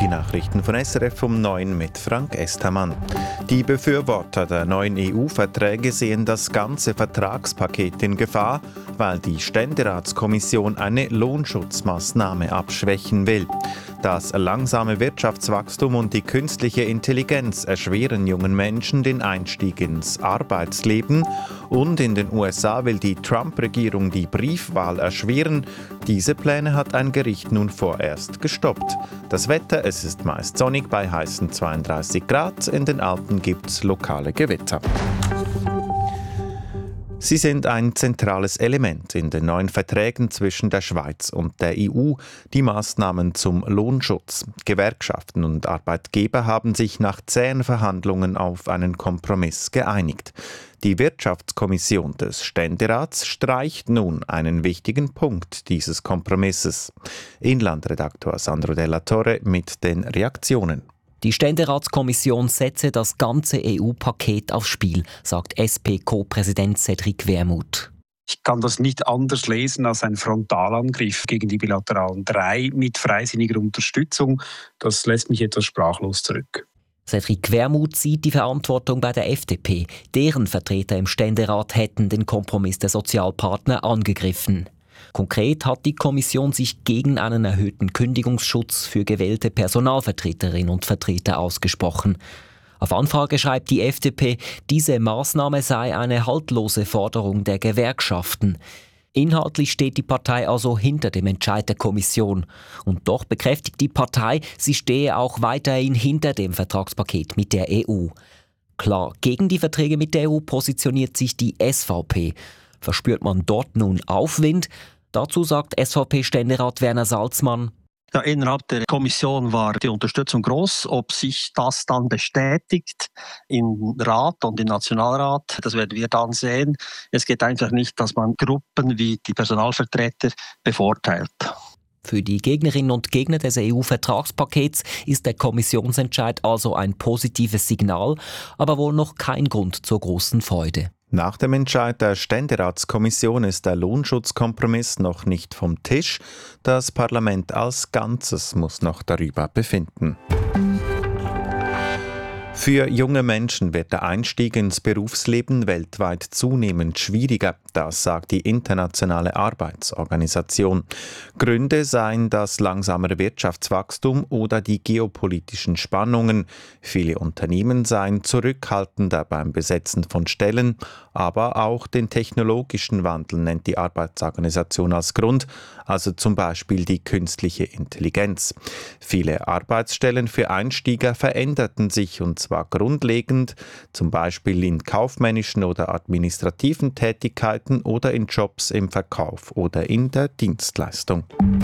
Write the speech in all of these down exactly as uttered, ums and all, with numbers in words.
Die Nachrichten von S R F um neun mit Frank Estermann. Die Befürworter der neuen E U-Verträge sehen das ganze Vertragspaket in Gefahr, weil die Ständeratskommission eine Lohnschutzmaßnahme abschwächen will. Das langsame Wirtschaftswachstum und die künstliche Intelligenz erschweren jungen Menschen den Einstieg ins Arbeitsleben. Und in den U S A will die Trump-Regierung die Briefwahl erschweren. Diese Pläne hat ein Gericht nun vorerst gestoppt. Das Wetter, es ist meist sonnig bei heißen zweiunddreißig Grad. In den Alpen gibt es lokale Gewitter. Sie sind ein zentrales Element in den neuen Verträgen zwischen der Schweiz und der E U, die Maßnahmen zum Lohnschutz. Gewerkschaften und Arbeitgeber haben sich nach zähen Verhandlungen auf einen Kompromiss geeinigt. Die Wirtschaftskommission des Ständerats streicht nun einen wichtigen Punkt dieses Kompromisses. Inlandredaktor Sandro Della Torre mit den Reaktionen. Die Ständeratskommission setze das ganze E U-Paket aufs Spiel, sagt S P-Co-Präsident Cedric Wermuth. Ich kann das nicht anders lesen als ein Frontalangriff gegen die bilateralen drei mit freisinniger Unterstützung. Das lässt mich etwas sprachlos zurück. Cedric Wermuth sieht die Verantwortung bei der F D P. Deren Vertreter im Ständerat hätten den Kompromiss der Sozialpartner angegriffen. Konkret hat die Kommission sich gegen einen erhöhten Kündigungsschutz für gewählte Personalvertreterinnen und Vertreter ausgesprochen. Auf Anfrage schreibt die F D P, diese Maßnahme sei eine haltlose Forderung der Gewerkschaften. Inhaltlich steht die Partei also hinter dem Entscheid der Kommission. Und doch bekräftigt die Partei, sie stehe auch weiterhin hinter dem Vertragspaket mit der E U. Klar, gegen die Verträge mit der E U positioniert sich die S V P. Verspürt man dort nun Aufwind? Dazu sagt S V P-Ständerat Werner Salzmann: Ja, innerhalb der Kommission war die Unterstützung groß. Ob sich das dann bestätigt im Rat und im Nationalrat, das werden wir dann sehen. Es geht einfach nicht, dass man Gruppen wie die Personalvertreter bevorteilt. Für die Gegnerinnen und Gegner des E U-Vertragspakets ist der Kommissionsentscheid also ein positives Signal, aber wohl noch kein Grund zur großen Freude. Nach dem Entscheid der Ständeratskommission ist der Lohnschutzkompromiss noch nicht vom Tisch. Das Parlament als Ganzes muss noch darüber befinden. Für junge Menschen wird der Einstieg ins Berufsleben weltweit zunehmend schwieriger, das sagt die Internationale Arbeitsorganisation. Gründe seien das langsamere Wirtschaftswachstum oder die geopolitischen Spannungen. Viele Unternehmen seien zurückhaltender beim Besetzen von Stellen, aber auch den technologischen Wandel nennt die Arbeitsorganisation als Grund, also zum Beispiel die künstliche Intelligenz. Viele Arbeitsstellen für Einsteiger veränderten sich und zwar grundlegend, zum Beispiel in kaufmännischen oder administrativen Tätigkeiten oder in Jobs im Verkauf oder in der Dienstleistung.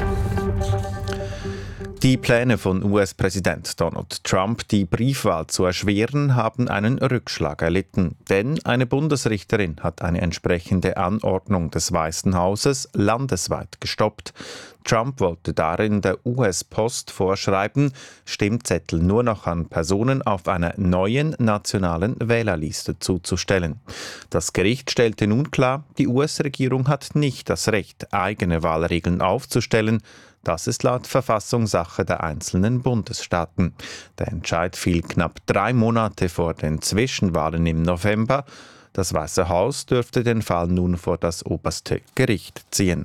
Die Pläne von U S-Präsident Donald Trump, die Briefwahl zu erschweren, haben einen Rückschlag erlitten. Denn eine Bundesrichterin hat eine entsprechende Anordnung des Weißen Hauses landesweit gestoppt. Trump wollte darin der U S-Post vorschreiben, Stimmzettel nur noch an Personen auf einer neuen nationalen Wählerliste zuzustellen. Das Gericht stellte nun klar, die U S-Regierung hat nicht das Recht, eigene Wahlregeln aufzustellen. Das ist laut Verfassung Sache der einzelnen Bundesstaaten. Der Entscheid fiel knapp drei Monate vor den Zwischenwahlen im November. Das Weiße Haus dürfte den Fall nun vor das oberste Gericht ziehen.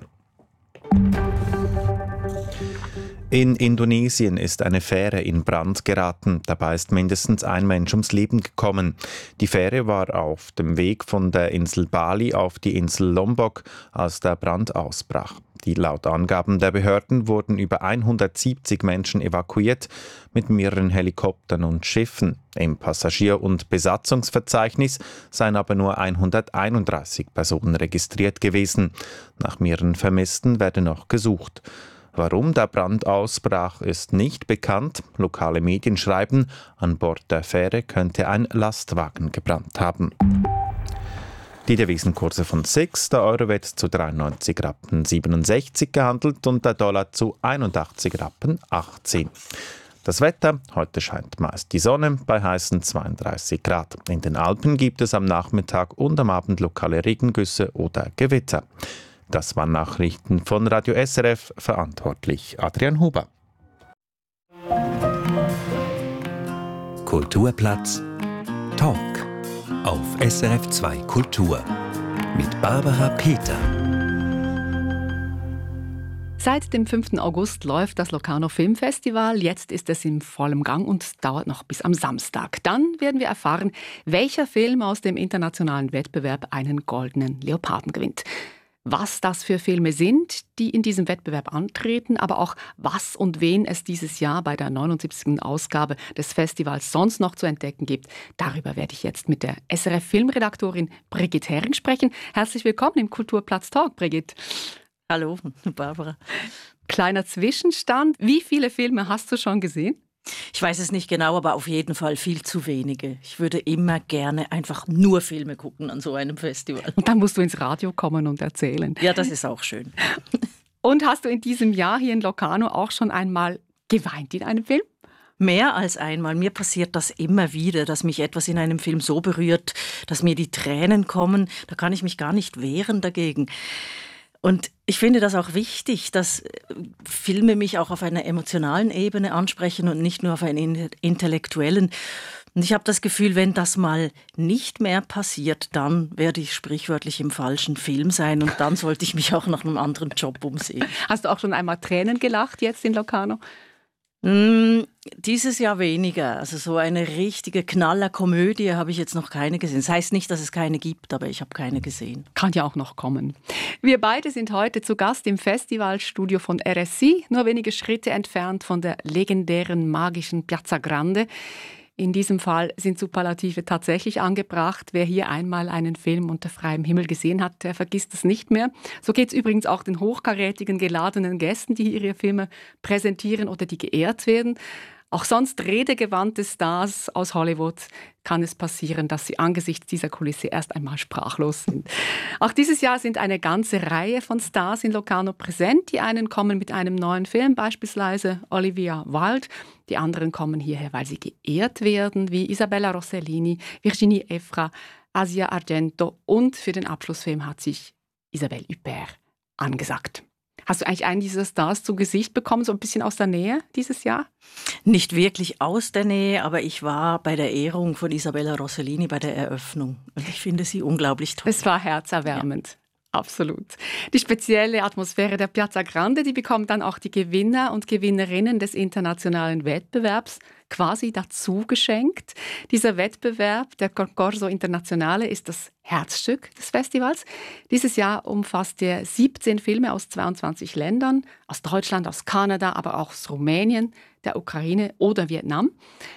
In Indonesien ist eine Fähre in Brand geraten. Dabei ist mindestens ein Mensch ums Leben gekommen. Die Fähre war auf dem Weg von der Insel Bali auf die Insel Lombok, als der Brand ausbrach. Die laut Angaben der Behörden wurden über hundertsiebzig Menschen evakuiert, mit mehreren Helikoptern und Schiffen. Im Passagier- und Besatzungsverzeichnis seien aber nur hunderteinunddreißig Personen registriert gewesen. Nach mehreren Vermissten werde noch gesucht. Warum der Brand ausbrach, ist nicht bekannt. Lokale Medien schreiben, an Bord der Fähre könnte ein Lastwagen gebrannt haben. Die Devisenkurse von S I X, der Euro wird zu dreiundneunzig Rappen siebenundsechzig gehandelt und der Dollar zu einundachtzig Rappen achtzehn. Das Wetter, heute scheint meist die Sonne bei heißen zweiunddreißig Grad. In den Alpen gibt es am Nachmittag und am Abend lokale Regengüsse oder Gewitter. Das waren Nachrichten von Radio S R F, verantwortlich Adrian Huber. Kulturplatz Talk auf S R F zwei Kultur mit Barbara Peter. Seit dem fünften August läuft das Locarno Filmfestival. Jetzt ist es in vollem Gang und dauert noch bis am Samstag. Dann werden wir erfahren, welcher Film aus dem internationalen Wettbewerb einen goldenen Leoparden gewinnt. Was das für Filme sind, die in diesem Wettbewerb antreten, aber auch was und wen es dieses Jahr bei der neunundsiebzigsten Ausgabe des Festivals sonst noch zu entdecken gibt. Darüber werde ich jetzt mit der S R F-Filmredaktorin Brigitte Hering sprechen. Herzlich willkommen im Kulturplatz Talk, Brigitte. Hallo, Barbara. Kleiner Zwischenstand. Wie viele Filme hast du schon gesehen? Ich weiß es nicht genau, aber auf jeden Fall viel zu wenige. Ich würde immer gerne einfach nur Filme gucken an so einem Festival. Und dann musst du ins Radio kommen und erzählen. Ja, das ist auch schön. Und hast du in diesem Jahr hier in Locarno auch schon einmal geweint in einem Film? Mehr als einmal. Mir passiert das immer wieder, dass mich etwas in einem Film so berührt, dass mir die Tränen kommen. Da kann ich mich gar nicht wehren dagegen. Und ich finde das auch wichtig, dass Filme mich auch auf einer emotionalen Ebene ansprechen und nicht nur auf einer intellektuellen. Und ich habe das Gefühl, wenn das mal nicht mehr passiert, dann werde ich sprichwörtlich im falschen Film sein und dann sollte ich mich auch nach einem anderen Job umsehen. Hast du auch schon einmal Tränen gelacht jetzt in Locarno? Mm, dieses Jahr weniger. Also so eine richtige Knallerkomödie habe ich jetzt noch keine gesehen. Das heißt nicht, dass es keine gibt, aber ich habe keine gesehen. Kann ja auch noch kommen. Wir beide sind heute zu Gast im Festivalstudio von R S I, nur wenige Schritte entfernt von der legendären magischen Piazza Grande. In diesem Fall sind Superlative tatsächlich angebracht. Wer hier einmal einen Film unter freiem Himmel gesehen hat, der vergisst es nicht mehr. So geht es übrigens auch den hochkarätigen, geladenen Gästen, die hier ihre Filme präsentieren oder die geehrt werden. Auch sonst redegewandte Stars aus Hollywood kann es passieren, dass sie angesichts dieser Kulisse erst einmal sprachlos sind. Auch dieses Jahr sind eine ganze Reihe von Stars in Locarno präsent. Die einen kommen mit einem neuen Film, beispielsweise Olivia Wilde. Die anderen kommen hierher, weil sie geehrt werden, wie Isabella Rossellini, Virginie Efira, Asia Argento und für den Abschlussfilm hat sich Isabelle Huppert angesagt. Hast du eigentlich einen dieser Stars zu Gesicht bekommen, so ein bisschen aus der Nähe dieses Jahr? Nicht wirklich aus der Nähe, aber ich war bei der Ehrung von Isabella Rossellini bei der Eröffnung. Und ich finde sie unglaublich toll. Es war herzerwärmend. Ja. Absolut. Die spezielle Atmosphäre der Piazza Grande, die bekommen dann auch die Gewinner und Gewinnerinnen des internationalen Wettbewerbs quasi dazu geschenkt. Dieser Wettbewerb, der Concorso Internazionale, ist das Herzstück des Festivals. Dieses Jahr umfasst er siebzehn Filme aus zweiundzwanzig Ländern, aus Deutschland, aus Kanada, aber auch aus Rumänien, der Ukraine oder Vietnam.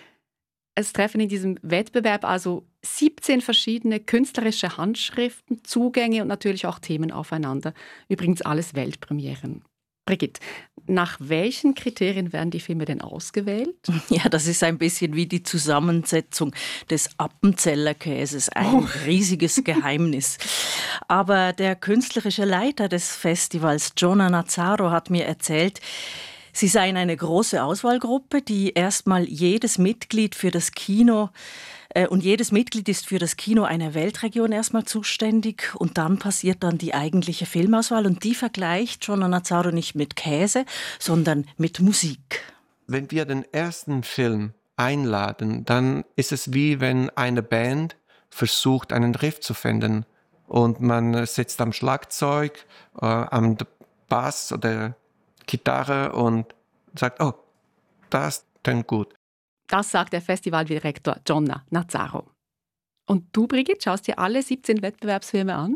Es treffen in diesem Wettbewerb also siebzehn verschiedene künstlerische Handschriften, Zugänge und natürlich auch Themen aufeinander. Übrigens alles Weltpremieren. Brigitte, nach welchen Kriterien werden die Filme denn ausgewählt? Ja, das ist ein bisschen wie die Zusammensetzung des Appenzeller Käses. Ein oh. riesiges Geheimnis. Aber der künstlerische Leiter des Festivals, Jonah Nazzaro, hat mir erzählt, sie seien eine große Auswahlgruppe, die erstmal jedes Mitglied für das Kino äh, und jedes Mitglied ist für das Kino einer Weltregion erstmal zuständig und dann passiert dann die eigentliche Filmauswahl und die vergleicht Jonah Nazzaro nicht mit Käse, sondern mit Musik. Wenn wir den ersten Film einladen, dann ist es wie wenn eine Band versucht, einen Riff zu finden und man sitzt am Schlagzeug, äh, am Bass oder Gitarre und sagt, oh, das klingt gut. Das sagt der Festivaldirektor Jonah Nazzaro. Und du, Brigitte, schaust dir alle siebzehn Wettbewerbsfilme an?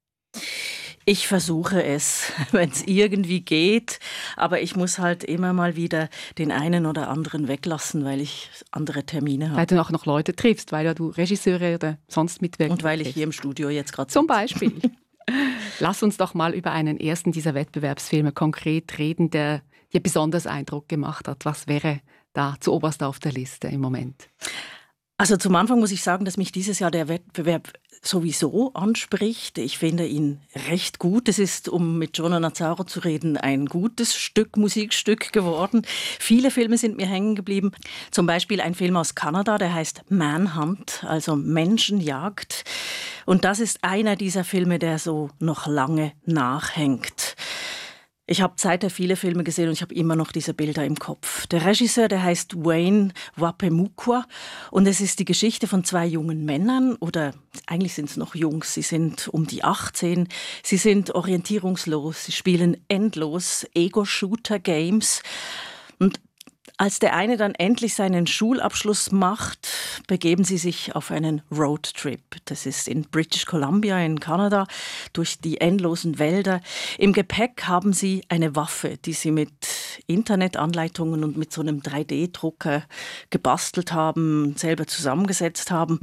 Ich versuche es, wenn es irgendwie geht. Aber ich muss halt immer mal wieder den einen oder anderen weglassen, weil ich andere Termine habe. Weil du auch noch Leute triffst, weil du Regisseure oder sonst mitwirkst. Und weil ich hier im Studio jetzt gerade Zum Beispiel. Lass uns doch mal über einen ersten dieser Wettbewerbsfilme konkret reden, der dir besonders Eindruck gemacht hat. Was wäre da zuoberst auf der Liste im Moment? Also zum Anfang muss ich sagen, dass mich dieses Jahr der Wettbewerb sowieso anspricht. Ich finde ihn recht gut. Es ist, um mit Jonah Nazzaro zu reden, ein gutes Stück, Musikstück geworden. Viele Filme sind mir hängen geblieben. Zum Beispiel ein Film aus Kanada, der heißt Manhunt, also Menschenjagd. Und das ist einer dieser Filme, der so noch lange nachhängt. Ich habe seither viele Filme gesehen und ich habe immer noch diese Bilder im Kopf. Der Regisseur, der heißt Wayne Wapemukwa und es ist die Geschichte von zwei jungen Männern oder eigentlich sind es noch Jungs, sie sind um die achtzehn, sie sind orientierungslos, sie spielen endlos Ego-Shooter-Games und als der eine dann endlich seinen Schulabschluss macht, begeben sie sich auf einen Roadtrip. Das ist in British Columbia in Kanada, durch die endlosen Wälder. Im Gepäck haben sie eine Waffe, die sie mit Internetanleitungen und mit so einem drei D Drucker gebastelt haben, selber zusammengesetzt haben.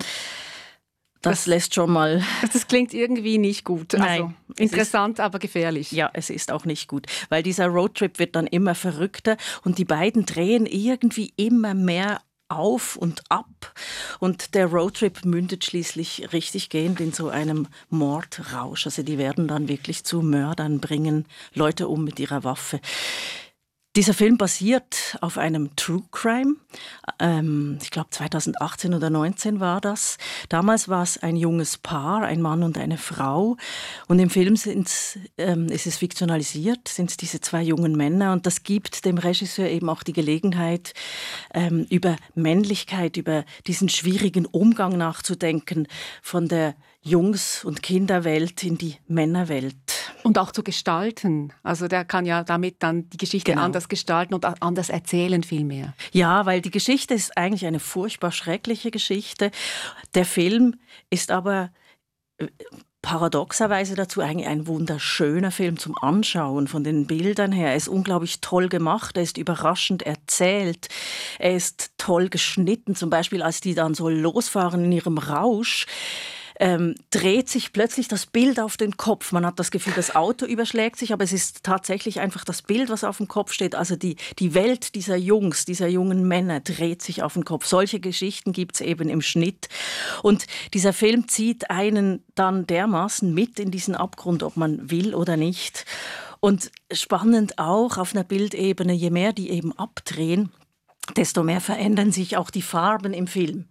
Das, das lässt schon mal... Das klingt irgendwie nicht gut. Nein, also, interessant, ist, aber gefährlich. Ja, es ist auch nicht gut, weil dieser Roadtrip wird dann immer verrückter und die beiden drehen irgendwie immer mehr auf und ab. Und der Roadtrip mündet schließlich richtig gehend in so einem Mordrausch. Also die werden dann wirklich zu Mördern, bringen Leute um mit ihrer Waffe. Dieser Film basiert auf einem True Crime. Ähm, ich glaube zweitausendachtzehn oder neunzehn war das. Damals war es ein junges Paar, ein Mann und eine Frau. Und im Film sind's, ähm, ist es fiktionalisiert, sind es diese zwei jungen Männer. Und das gibt dem Regisseur eben auch die Gelegenheit, ähm, über Männlichkeit, über diesen schwierigen Umgang nachzudenken von der Jungs- und Kinderwelt in die Männerwelt. Und auch zu gestalten. Also der kann ja damit dann die Geschichte genau. anders gestalten und anders erzählen vielmehr. Ja, weil die Geschichte ist eigentlich eine furchtbar schreckliche Geschichte. Der Film ist aber paradoxerweise dazu eigentlich ein wunderschöner Film zum Anschauen von den Bildern her. Er ist unglaublich toll gemacht, er ist überraschend erzählt, er ist toll geschnitten. Zum Beispiel, als die dann so losfahren in ihrem Rausch, Ähm, dreht sich plötzlich das Bild auf den Kopf. Man hat das Gefühl, das Auto überschlägt sich, aber es ist tatsächlich einfach das Bild, was auf dem Kopf steht. Also die, die Welt dieser Jungs, dieser jungen Männer dreht sich auf den Kopf. Solche Geschichten gibt es eben im Schnitt. Und dieser Film zieht einen dann dermaßen mit in diesen Abgrund, ob man will oder nicht. Und spannend auch auf einer Bildebene, je mehr die eben abdrehen, desto mehr verändern sich auch die Farben im Film.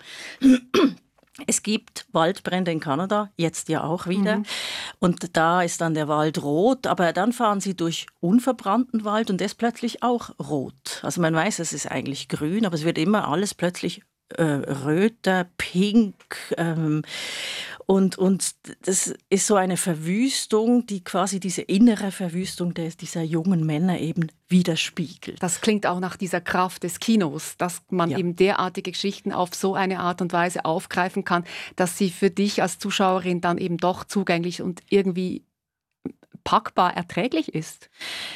Es gibt Waldbrände in Kanada, jetzt ja auch wieder. Mhm. Und da ist dann der Wald rot, aber dann fahren sie durch unverbrannten Wald und der ist plötzlich auch rot. Also man weiß, es ist eigentlich grün, aber es wird immer alles plötzlich äh, röter, pink. Ähm, und, und das ist so eine Verwüstung, die quasi diese innere Verwüstung des, dieser jungen Männer eben widerspiegelt. Das klingt auch nach dieser Kraft des Kinos, dass man ja. eben derartige Geschichten auf so eine Art und Weise aufgreifen kann, dass sie für dich als Zuschauerin dann eben doch zugänglich und irgendwie packbar erträglich ist.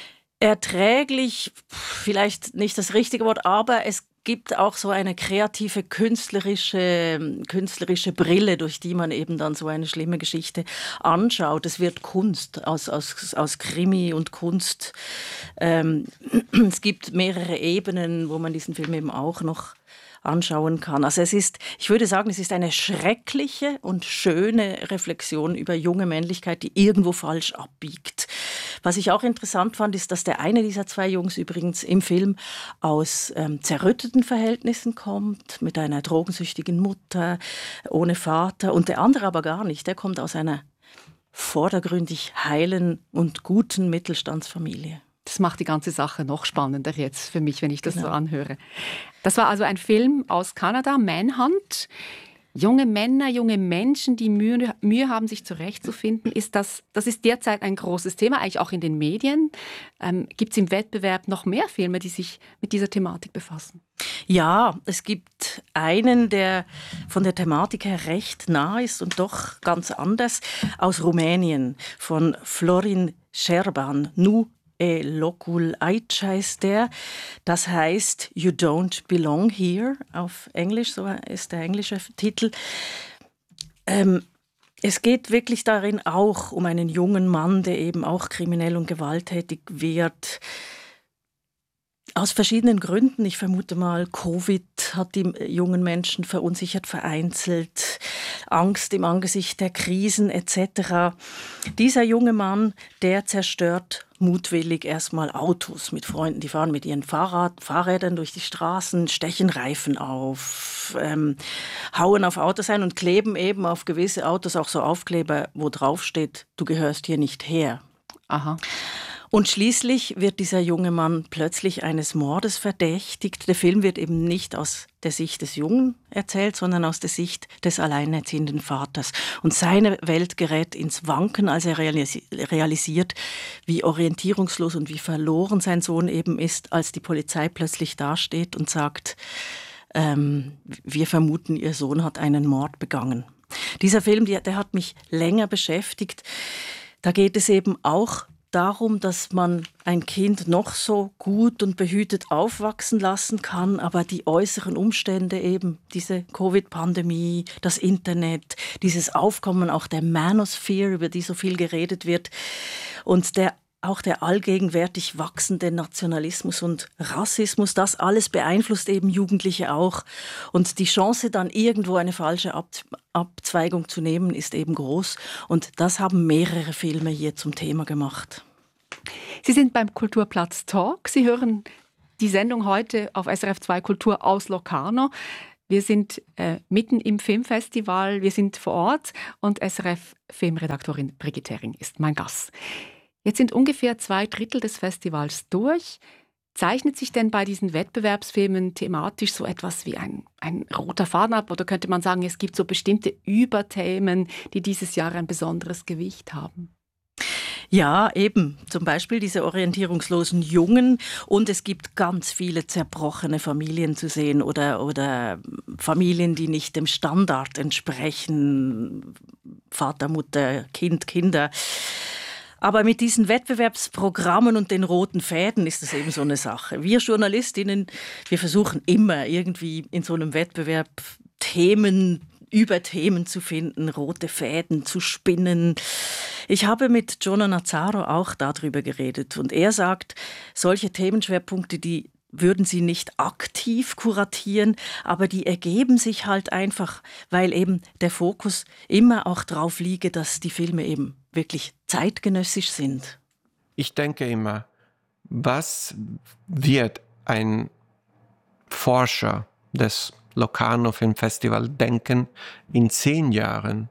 Erträglich, vielleicht nicht das richtige Wort, aber es gibt auch so eine kreative, künstlerische, künstlerische Brille, durch die man eben dann so eine schlimme Geschichte anschaut. Es wird Kunst aus, aus, aus Krimi und Kunst. Ähm, es gibt mehrere Ebenen, wo man diesen Film eben auch noch anschauen kann. Also es ist, ich würde sagen, es ist eine schreckliche und schöne Reflexion über junge Männlichkeit, die irgendwo falsch abbiegt. Was ich auch interessant fand, ist, dass der eine dieser zwei Jungs übrigens im Film aus ähm, zerrütteten Verhältnissen kommt, mit einer drogensüchtigen Mutter, ohne Vater, und der andere aber gar nicht. Der kommt aus einer vordergründig heilen und guten Mittelstandsfamilie. Das macht die ganze Sache noch spannender jetzt für mich, wenn ich das genau. so anhöre. Das war also ein Film aus Kanada, Manhunt. Junge Männer, junge Menschen, die Mühe, Mühe haben, sich zurechtzufinden. Ist das, das ist derzeit ein großes Thema, eigentlich auch in den Medien. Ähm, gibt es im Wettbewerb noch mehr Filme, die sich mit dieser Thematik befassen? Ja, es gibt einen, der von der Thematik her recht nah ist und doch ganz anders, aus Rumänien, von Florin Șerban, Nu E locul aici heißt der. Das heißt You Don't Belong Here auf Englisch, so ist der englische Titel. Ähm, es geht wirklich darin auch um einen jungen Mann, der eben auch kriminell und gewalttätig wird. Aus verschiedenen Gründen. Ich vermute mal, Covid hat die jungen Menschen verunsichert, vereinzelt, Angst im Angesicht der Krisen et cetera. Dieser junge Mann, der zerstört mutwillig erstmal Autos mit Freunden. Die fahren mit ihren Fahrrad, Fahrrädern durch die Straßen, stechen Reifen auf, ähm, hauen auf Autos ein und kleben eben auf gewisse Autos auch so Aufkleber, wo drauf steht, du gehörst hier nicht her. Aha. Und schließlich wird dieser junge Mann plötzlich eines Mordes verdächtigt. Der Film wird eben nicht aus der Sicht des Jungen erzählt, sondern aus der Sicht des alleinerziehenden Vaters. Und seine Welt gerät ins Wanken, als er realisiert, wie orientierungslos und wie verloren sein Sohn eben ist, als die Polizei plötzlich dasteht und sagt, ähm, wir vermuten, Ihr Sohn hat einen Mord begangen. Dieser Film, der, der hat mich länger beschäftigt. Da geht es eben auch darum, dass man ein Kind noch so gut und behütet aufwachsen lassen kann, aber die äußeren Umstände eben, diese Covid-Pandemie, das Internet, dieses Aufkommen auch der Manosphere, über die so viel geredet wird, und der auch der allgegenwärtig wachsende Nationalismus und Rassismus, das alles beeinflusst eben Jugendliche auch. Und die Chance, dann irgendwo eine falsche Ab- Abzweigung zu nehmen, ist eben groß. Und das haben mehrere Filme hier zum Thema gemacht. Sie sind beim Kulturplatz Talk. Sie hören die Sendung heute auf S R F zwei Kultur aus Locarno. Wir sind äh, mitten im Filmfestival, wir sind vor Ort und S R F-Filmredaktorin Brigitte Hering ist mein Gast. Jetzt sind ungefähr zwei Drittel des Festivals durch. Zeichnet sich denn bei diesen Wettbewerbsfilmen thematisch so etwas wie ein, ein roter Faden ab? Oder könnte man sagen, es gibt so bestimmte Überthemen, die dieses Jahr ein besonderes Gewicht haben? Ja, eben. Zum Beispiel diese orientierungslosen Jungen. Und es gibt ganz viele zerbrochene Familien zu sehen oder, oder Familien, die nicht dem Standard entsprechen. Vater, Mutter, Kind, Kinder. Aber mit diesen Wettbewerbsprogrammen und den roten Fäden ist das eben so eine Sache. Wir Journalistinnen, wir versuchen immer irgendwie in so einem Wettbewerb Themen über Themen zu finden, rote Fäden zu spinnen. Ich habe mit Jonah Nazaro auch darüber geredet und er sagt, solche Themenschwerpunkte, die würden sie nicht aktiv kuratieren, aber die ergeben sich halt einfach, weil eben der Fokus immer auch drauf liege, dass die Filme eben wirklich zeitgenössisch sind. Ich denke immer, was wird ein Forscher des Locarno Film Festival denken in zehn Jahren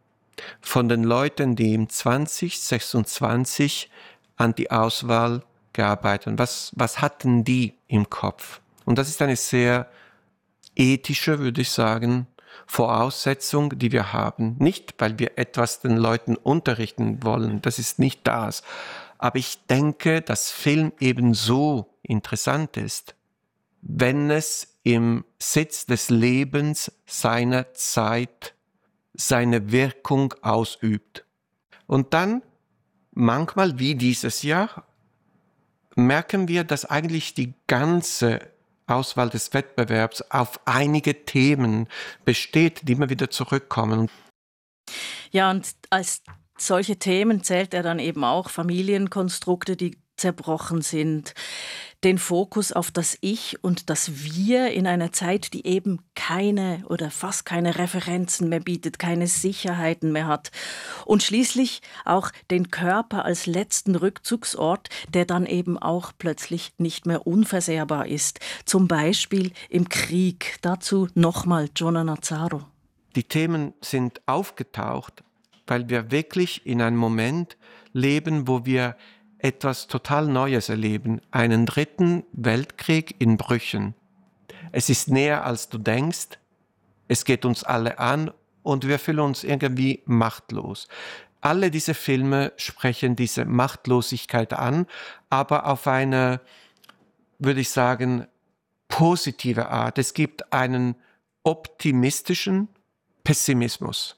von den Leuten, die im zwanzig sechsundzwanzig an die Auswahl gearbeitet. Was, was hatten die im Kopf? Und das ist eine sehr ethische, würde ich sagen, Voraussetzung, die wir haben. Nicht, weil wir etwas den Leuten unterrichten wollen, das ist nicht das. Aber ich denke, dass Film eben so interessant ist, wenn es im Sitz des Lebens seiner Zeit seine Wirkung ausübt. Und dann, manchmal wie dieses Jahr, merken wir, dass eigentlich die ganze Auswahl des Wettbewerbs auf einige Themen besteht, die immer wieder zurückkommen. Ja, und als solche Themen zählt er dann eben auch Familienkonstrukte, die zerbrochen sind, den Fokus auf das Ich und das Wir in einer Zeit, die eben keine oder fast keine Referenzen mehr bietet, keine Sicherheiten mehr hat. Und schließlich auch den Körper als letzten Rückzugsort, der dann eben auch plötzlich nicht mehr unversehrbar ist. Zum Beispiel im Krieg. Dazu nochmal Jonah Nazaro. Die Themen sind aufgetaucht, weil wir wirklich in einem Moment leben, wo wir etwas total Neues erleben, einen dritten Weltkrieg in Brüchen. Es ist näher, als du denkst, es geht uns alle an und wir fühlen uns irgendwie machtlos. Alle diese Filme sprechen diese Machtlosigkeit an, aber auf eine, würde ich sagen, positive Art. Es gibt einen optimistischen Pessimismus.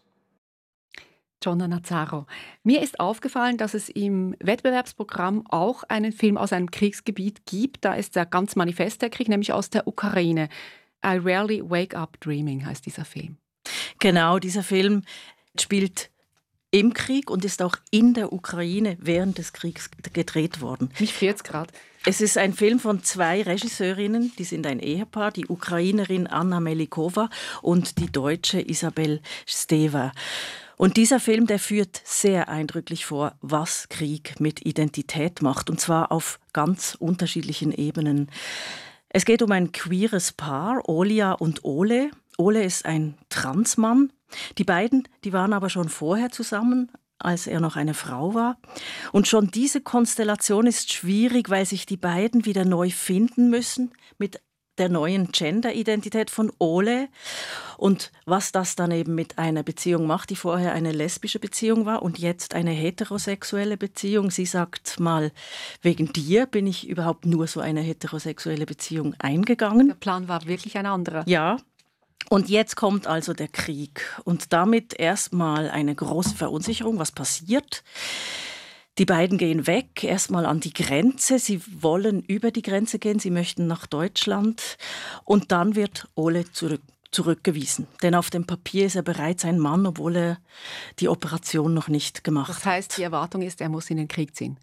Jonah Nazaro. Mir ist aufgefallen, dass es im Wettbewerbsprogramm auch einen Film aus einem Kriegsgebiet gibt. Da ist der ganz manifest der Krieg, nämlich aus der Ukraine. I Rarely Wake Up Dreaming heißt dieser Film. Genau, dieser Film spielt im Krieg und ist auch in der Ukraine während des Kriegs gedreht worden. Mich friert's gerade. Es ist ein Film von zwei Regisseurinnen, die sind ein Ehepaar, die Ukrainerin Anna Melikova und die Deutsche Isabel Stever. Und dieser Film, der führt sehr eindrücklich vor, was Krieg mit Identität macht, und zwar auf ganz unterschiedlichen Ebenen. Es geht um ein queeres Paar, Olia und Ole. Ole ist ein Transmann. Die beiden, die waren aber schon vorher zusammen, als er noch eine Frau war. Und schon diese Konstellation ist schwierig, weil sich die beiden wieder neu finden müssen mit der neuen Gender-Identität von Ole. Und was das dann eben mit einer Beziehung macht, die vorher eine lesbische Beziehung war und jetzt eine heterosexuelle Beziehung. Sie sagt mal, wegen dir bin ich überhaupt nur so eine heterosexuelle Beziehung eingegangen. Der Plan war wirklich ein anderer. Ja. Und jetzt kommt also der Krieg und damit erstmal eine große Verunsicherung, was passiert. Die beiden gehen weg, erstmal an die Grenze. Sie wollen über die Grenze gehen, sie möchten nach Deutschland. Und dann wird Ole zurück, zurückgewiesen. Denn auf dem Papier ist er bereits ein Mann, obwohl er die Operation noch nicht gemacht hat. Das heißt, die Erwartung ist, er muss in den Krieg ziehen?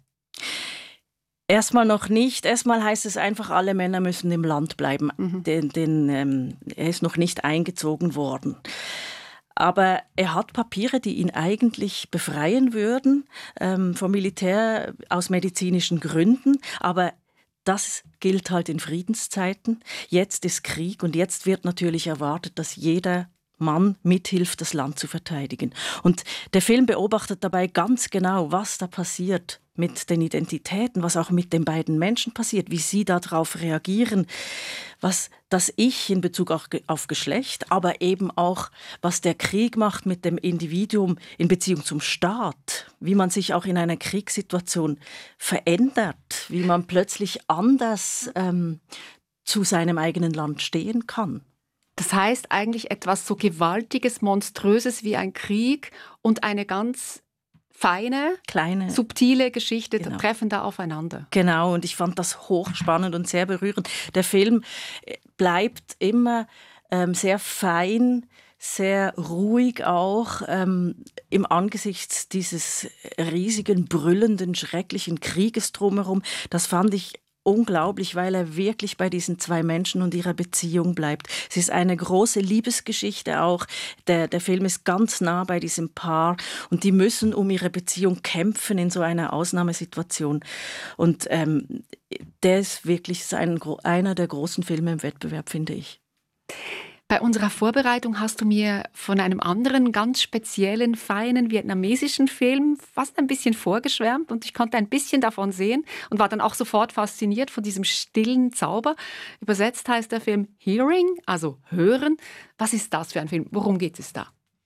Erstmal noch nicht. Erstmal heißt es einfach, alle Männer müssen im Land bleiben. Mhm. Den, den, ähm, er ist noch nicht eingezogen worden. Aber er hat Papiere, die ihn eigentlich befreien würden ähm, vom Militär aus medizinischen Gründen. Aber das gilt halt in Friedenszeiten. Jetzt ist Krieg und jetzt wird natürlich erwartet, dass jeder Mann mithilft, das Land zu verteidigen. Und der Film beobachtet dabei ganz genau, was da passiert mit den Identitäten, was auch mit den beiden Menschen passiert, wie sie darauf reagieren, was das Ich in Bezug auf, auf Geschlecht, aber eben auch, was der Krieg macht mit dem Individuum in Beziehung zum Staat, wie man sich auch in einer Kriegssituation verändert, wie man plötzlich anders ähm, zu seinem eigenen Land stehen kann. Das heißt eigentlich etwas so Gewaltiges, Monströses wie ein Krieg und eine ganz feine, kleine, subtile Geschichte genau. treffen da aufeinander. Genau, und ich fand das hochspannend und sehr berührend. Der Film bleibt immer ähm, sehr fein, sehr ruhig auch ähm, im Angesicht dieses riesigen, brüllenden, schrecklichen Krieges drumherum. Das fand ich unglaublich, weil er wirklich bei diesen zwei Menschen und ihrer Beziehung bleibt. Es ist eine große Liebesgeschichte auch. Der, der Film ist ganz nah bei diesem Paar und die müssen um ihre Beziehung kämpfen in so einer Ausnahmesituation. Und ähm, der ist wirklich ein, einer der großen Filme im Wettbewerb, finde ich. Bei unserer Vorbereitung hast du mir von einem anderen, ganz speziellen, feinen vietnamesischen Film fast ein bisschen vorgeschwärmt und ich konnte ein bisschen davon sehen und war dann auch sofort fasziniert von diesem stillen Zauber. Übersetzt heißt der Film Hearing, also Hören. Was ist das für ein Film? Worum geht es da?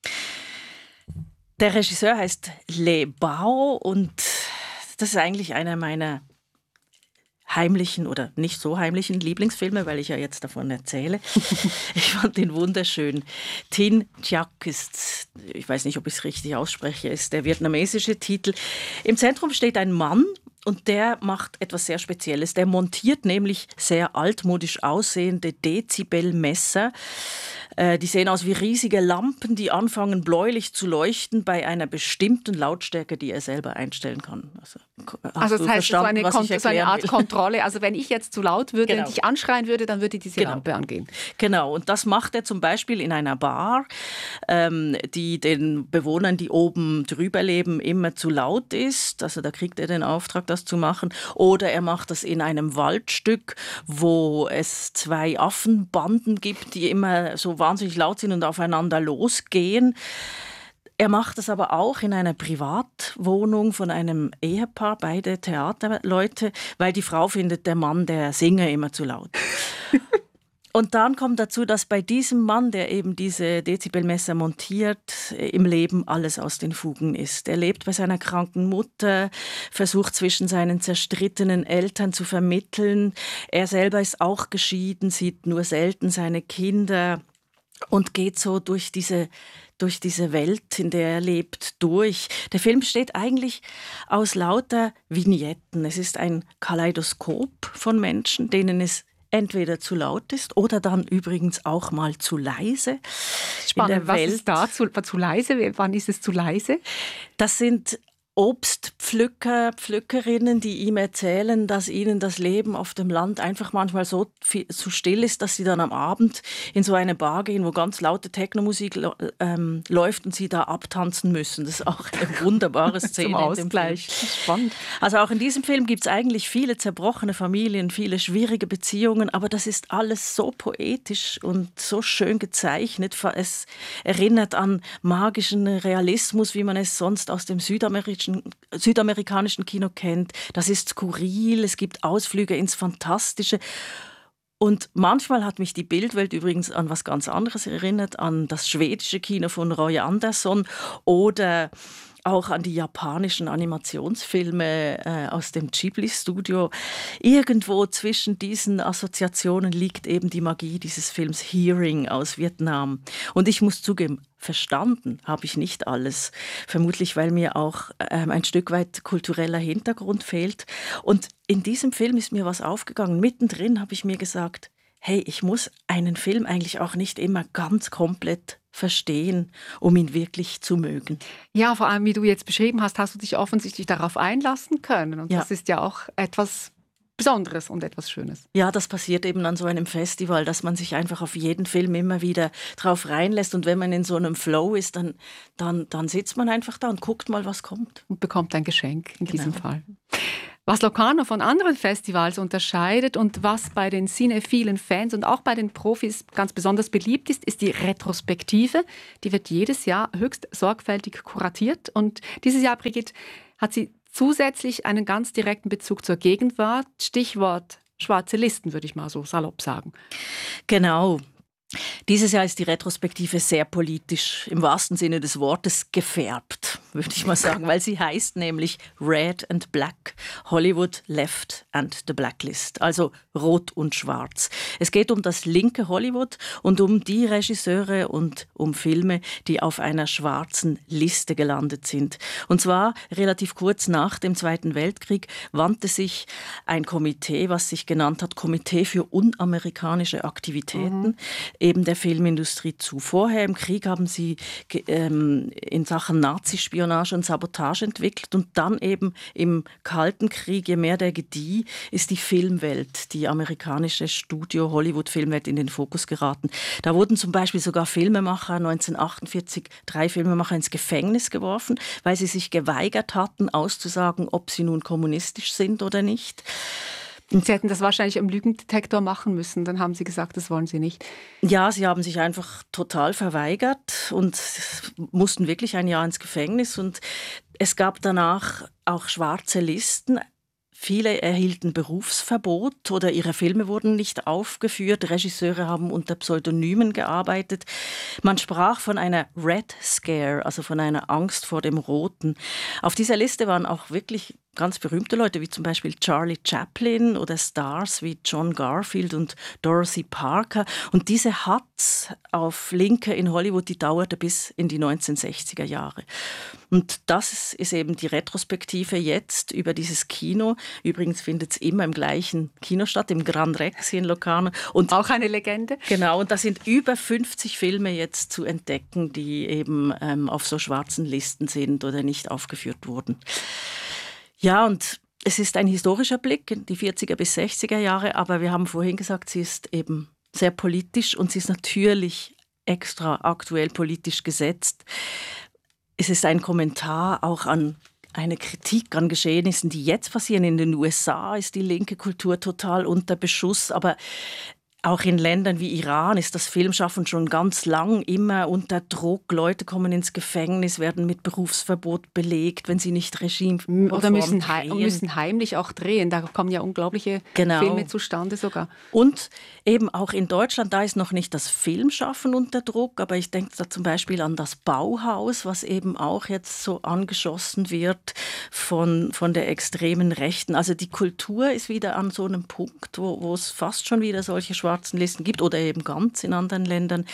Der Regisseur heißt Le Bao und das ist eigentlich einer meiner heimlichen oder nicht so heimlichen Lieblingsfilme, weil ich ja jetzt davon erzähle. Ich fand ihn wunderschön. Tin Chiak ist, ich weiß nicht, ob ich es richtig ausspreche, ist der vietnamesische Titel. Im Zentrum steht ein Mann und der macht etwas sehr Spezielles. Der montiert nämlich sehr altmodisch aussehende Dezibelmesser. Äh, die sehen aus wie riesige Lampen, die anfangen bläulich zu leuchten bei einer bestimmten Lautstärke, die er selber einstellen kann. Also, also das heißt, so eine, Kon- so eine Art will? Kontrolle. Also wenn ich jetzt zu laut würde genau. und dich anschreien würde, dann würde diese genau. Lampe angehen. Genau, und das macht er zum Beispiel in einer Bar, ähm, die den Bewohnern, die oben drüber leben, immer zu laut ist. Also da kriegt er den Auftrag, das zu machen. Oder er macht das in einem Waldstück, wo es zwei Affenbanden gibt, die immer so wahnsinnig laut sind und aufeinander losgehen. Er macht das aber auch in einer Privatwohnung von einem Ehepaar, beide Theaterleute, weil die Frau findet, der Mann, der singe immer zu laut. Und dann kommt dazu, dass bei diesem Mann, der eben diese Dezibelmesser montiert, im Leben alles aus den Fugen ist. Er lebt bei seiner kranken Mutter, versucht zwischen seinen zerstrittenen Eltern zu vermitteln. Er selber ist auch geschieden, sieht nur selten seine Kinder und geht so durch diese durch diese Welt, in der er lebt, durch. Der Film besteht eigentlich aus lauter Vignetten. Es ist ein Kaleidoskop von Menschen, denen es entweder zu laut ist oder dann übrigens auch mal zu leise. Spannend, was ist da zu, zu leise? Wann ist es zu leise? Das sind Obstpflücker, Pflückerinnen, die ihm erzählen, dass ihnen das Leben auf dem Land einfach manchmal so, viel, so still ist, dass sie dann am Abend in so eine Bar gehen, wo ganz laute Technomusik ähm, läuft und sie da abtanzen müssen. Das ist auch eine wunderbare Szene. Zum Ausgleich. Spannend. Also auch in diesem Film gibt es eigentlich viele zerbrochene Familien, viele schwierige Beziehungen, aber das ist alles so poetisch und so schön gezeichnet. Es erinnert an magischen Realismus, wie man es sonst aus dem südamerikanischen südamerikanischen Kino kennt. Das ist skurril, es gibt Ausflüge ins Fantastische. Und manchmal hat mich die Bildwelt übrigens an was ganz anderes erinnert, an das schwedische Kino von Roy Andersson oder auch an die japanischen Animationsfilme äh, aus dem Ghibli-Studio. Irgendwo zwischen diesen Assoziationen liegt eben die Magie dieses Films Hearing aus Vietnam. Und ich muss zugeben, verstanden habe ich nicht alles. Vermutlich, weil mir auch ähm, ein Stück weit kultureller Hintergrund fehlt. Und in diesem Film ist mir was aufgegangen. Mittendrin habe ich mir gesagt, hey, ich muss einen Film eigentlich auch nicht immer ganz komplett verstehen, um ihn wirklich zu mögen. Ja, vor allem, wie du jetzt beschrieben hast, hast du dich offensichtlich darauf einlassen können. Und ja. Das ist ja auch etwas Besonderes und etwas Schönes. Ja, das passiert eben an so einem Festival, dass man sich einfach auf jeden Film immer wieder drauf reinlässt. Und wenn man in so einem Flow ist, dann, dann, dann sitzt man einfach da und guckt mal, was kommt. Und bekommt ein Geschenk in genau. diesem Fall. Was Locarno von anderen Festivals unterscheidet und was bei den cinephilen Fans und auch bei den Profis ganz besonders beliebt ist, ist die Retrospektive. Die wird jedes Jahr höchst sorgfältig kuratiert. Und dieses Jahr, Brigitte, hat sie zusätzlich einen ganz direkten Bezug zur Gegenwart. Stichwort schwarze Listen, würde ich mal so salopp sagen. Genau. Dieses Jahr ist die Retrospektive sehr politisch, im wahrsten Sinne des Wortes gefärbt, würde ich mal sagen, weil sie heißt nämlich Red and Black, Hollywood Left and the Blacklist, also Rot und Schwarz. Es geht um das linke Hollywood und um die Regisseure und um Filme, die auf einer schwarzen Liste gelandet sind. Und zwar relativ kurz nach dem Zweiten Weltkrieg wandte sich ein Komitee, was sich genannt hat Komitee für unamerikanische Aktivitäten, mhm. eben der Filmindustrie zu. Vorher im Krieg haben sie ähm, in Sachen Nazispionage und Sabotage entwickelt und dann eben im Kalten Krieg, je mehr der gedieh, ist die Filmwelt, die amerikanische Studio-Hollywood-Filmwelt in den Fokus geraten. Da wurden zum Beispiel sogar Filmemacher neunzehnhundertachtundvierzig, drei Filmemacher ins Gefängnis geworfen, weil sie sich geweigert hatten, auszusagen, ob sie nun kommunistisch sind oder nicht. Und Sie hätten das wahrscheinlich im Lügendetektor machen müssen. Dann haben Sie gesagt, das wollen Sie nicht. Ja, sie haben sich einfach total verweigert und mussten wirklich ein Jahr ins Gefängnis. Und es gab danach auch schwarze Listen. Viele erhielten Berufsverbot oder ihre Filme wurden nicht aufgeführt. Regisseure haben unter Pseudonymen gearbeitet. Man sprach von einer Red Scare, also von einer Angst vor dem Roten. Auf dieser Liste waren auch wirklich ganz berühmte Leute, wie zum Beispiel Charlie Chaplin oder Stars wie John Garfield und Dorothy Parker. Und diese Hatz auf Linke in Hollywood, die dauerte bis in die neunzehnhundertsechziger Jahre. Und das ist eben die Retrospektive jetzt über dieses Kino. Übrigens findet es immer im gleichen Kino statt, im Gran Rex hier in Locarno. Und auch eine Legende. Genau, und da sind über fünfzig Filme jetzt zu entdecken, die eben ähm, auf so schwarzen Listen sind oder nicht aufgeführt wurden. Ja, und es ist ein historischer Blick in die vierziger bis sechziger Jahre, aber wir haben vorhin gesagt, sie ist eben sehr politisch und sie ist natürlich extra aktuell politisch gesetzt. Es ist ein Kommentar auch an eine Kritik an Geschehnissen, die jetzt passieren. In den U S A ist die linke Kultur total unter Beschuss, aber auch in Ländern wie Iran ist das Filmschaffen schon ganz lang immer unter Druck. Leute kommen ins Gefängnis, werden mit Berufsverbot belegt, wenn sie nicht Regime oder müssen, hei- müssen heimlich auch drehen. Da kommen ja unglaubliche genau. Filme zustande sogar. Und eben auch in Deutschland, da ist noch nicht das Filmschaffen unter Druck, aber ich denke da zum Beispiel an das Bauhaus, was eben auch jetzt so angeschossen wird von, von der extremen Rechten. Also die Kultur ist wieder an so einem Punkt, wo, wo es fast schon wieder solche schwarzen Listen gibt oder eben ganz in anderen Ländern.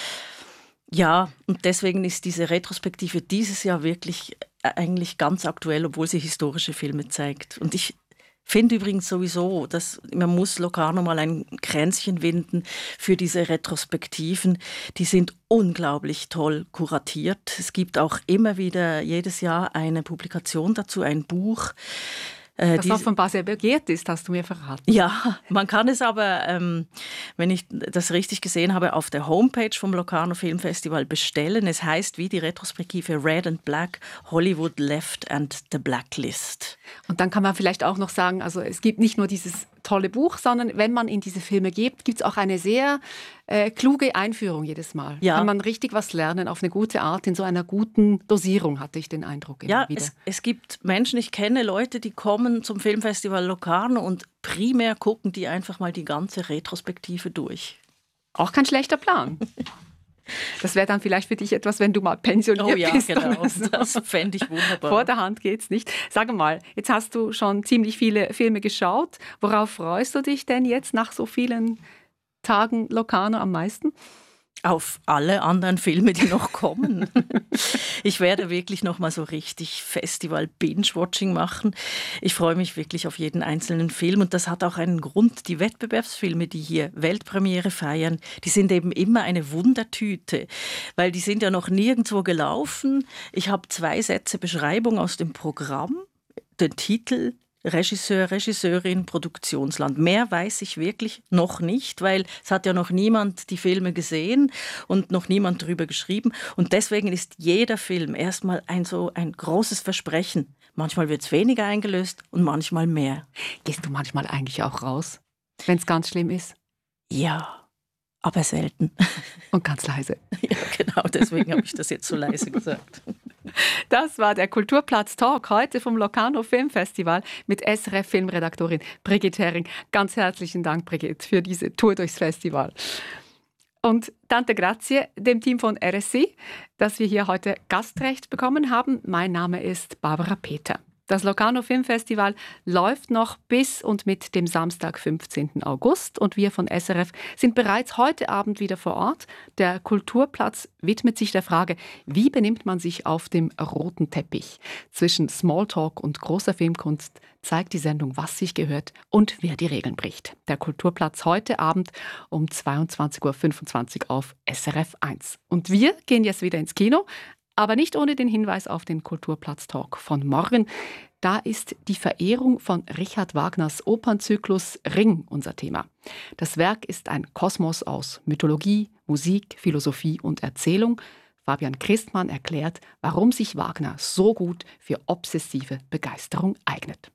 Ja, und deswegen ist diese Retrospektive dieses Jahr wirklich eigentlich ganz aktuell, obwohl sie historische Filme zeigt. Und ich finde übrigens sowieso, dass man muss Locarno mal ein Kränzchen winden für diese Retrospektiven. Die sind unglaublich toll kuratiert. Es gibt auch immer wieder jedes Jahr eine Publikation dazu, ein Buch. Äh, das offenbar sehr begehrt ist, hast du mir verraten. Ja, man kann es aber, ähm, wenn ich das richtig gesehen habe, auf der Homepage vom Locarno Filmfestival bestellen. Es heißt wie die Retrospektive Red and Black, Hollywood Left and the Blacklist. Und dann kann man vielleicht auch noch sagen, also es gibt nicht nur dieses tolle Buch, sondern wenn man in diese Filme geht, gibt es auch eine sehr äh, kluge Einführung jedes Mal. Ja. Kann man richtig was lernen, auf eine gute Art, in so einer guten Dosierung, hatte ich den Eindruck. Immer ja, wieder. Es, es gibt Menschen, ich kenne Leute, die kommen zum Filmfestival Locarno und primär gucken die einfach mal die ganze Retrospektive durch. Auch kein schlechter Plan. Das wäre dann vielleicht für dich etwas, wenn du mal pensioniert oh ja, bist. Genau. So. Das fände ich wunderbar. Vor der Hand geht's nicht. Sag mal, jetzt hast du schon ziemlich viele Filme geschaut. Worauf freust du dich denn jetzt nach so vielen Tagen Locarno am meisten? Auf alle anderen Filme, die noch kommen. Ich werde wirklich noch mal so richtig Festival-Binge-Watching machen. Ich freue mich wirklich auf jeden einzelnen Film und das hat auch einen Grund. Die Wettbewerbsfilme, die hier Weltpremiere feiern, die sind eben immer eine Wundertüte, weil die sind ja noch nirgendwo gelaufen. Ich habe zwei Sätze Beschreibung aus dem Programm, den Titel, Regisseur, Regisseurin, Produktionsland. Mehr weiß ich wirklich noch nicht, weil es hat ja noch niemand die Filme gesehen und noch niemand darüber geschrieben. Und deswegen ist jeder Film erstmal ein so ein großes Versprechen. Manchmal wird es weniger eingelöst und manchmal mehr. Gehst du manchmal eigentlich auch raus, wenn es ganz schlimm ist? Ja, aber selten. Und ganz leise. Ja, genau, deswegen habe ich das jetzt so leise gesagt. Das war der Kulturplatz-Talk heute vom Locarno Filmfestival mit S R F-Filmredaktorin Brigitte Hering. Ganz herzlichen Dank, Brigitte, für diese Tour durchs Festival. Und Tante Grazie dem Team von R S I, dass wir hier heute Gastrecht bekommen haben. Mein Name ist Barbara Peter. Das Locarno Filmfestival läuft noch bis und mit dem Samstag, fünfzehnten August. Und wir von S R F sind bereits heute Abend wieder vor Ort. Der Kulturplatz widmet sich der Frage, wie benimmt man sich auf dem roten Teppich? Zwischen Smalltalk und großer Filmkunst zeigt die Sendung, was sich gehört und wer die Regeln bricht. Der Kulturplatz heute Abend um zweiundzwanzig Uhr fünfundzwanzig auf S R F eins. Und wir gehen jetzt wieder ins Kino. Aber nicht ohne den Hinweis auf den Kulturplatz-Talk von morgen. Da ist die Verehrung von Richard Wagners Opernzyklus Ring unser Thema. Das Werk ist ein Kosmos aus Mythologie, Musik, Philosophie und Erzählung. Fabian Christmann erklärt, warum sich Wagner so gut für obsessive Begeisterung eignet.